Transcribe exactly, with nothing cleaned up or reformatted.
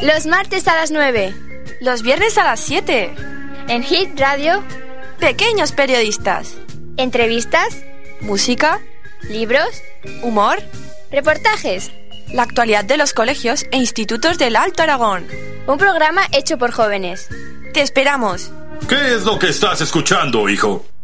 Los martes a las nueve. Los viernes a las siete. En Hit Radio. Pequeños periodistas. Entrevistas. Música. Libros. Humor. Reportajes. La actualidad de los colegios e institutos del Alto Aragón. Un programa hecho por jóvenes. Te esperamos. ¿Qué es lo que estás escuchando, hijo?